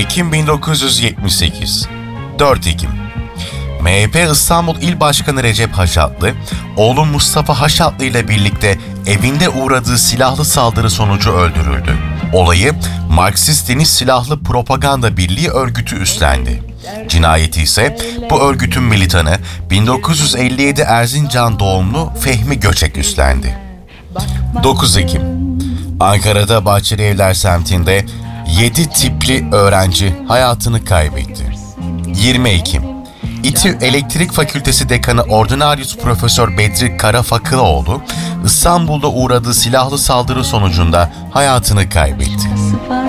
Ekim 1978. 4 Ekim. MHP İstanbul İl Başkanı Recep Haşatlı, oğlu Mustafa Haşatlı ile birlikte evinde uğradığı silahlı saldırı sonucu öldürüldü. Olayı Marksist Deniz Silahlı Propaganda Birliği örgütü üstlendi. Cinayeti ise bu örgütün militanı 1957 Erzincan doğumlu Fehmi Göçek üstlendi. 9 Ekim. Ankara'da Bahçeli Evler semtinde 7 tipli öğrenci hayatını kaybetti. 20 Ekim. İTÜ Elektrik Fakültesi Dekanı Ordinarius Profesör Bedri Karafakıloğlu, İstanbul'da uğradığı silahlı saldırı sonucunda hayatını kaybetti.